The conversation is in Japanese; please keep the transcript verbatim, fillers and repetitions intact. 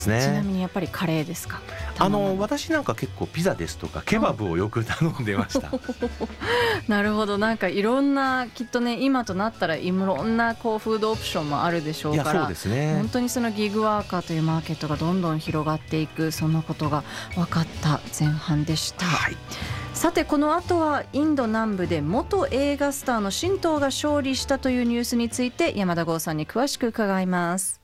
ちなね。 みにやっぱりカレーですか？ あの玉私なんか結構ピザですとかケバブをよく頼んでました。 なるほど。なんかいろんなきっとね、今となったらいろんなこうフードオプションもあるでしょいうやから、 そうですね。 本当にそのギグワーカーというマーケットがどんどん広がっていく、そんなことが分かった前半でした。 はい。 さてこの後はインド南部で元映画スターの神道が勝利したというニュースについて山田剛さんに詳しく伺います。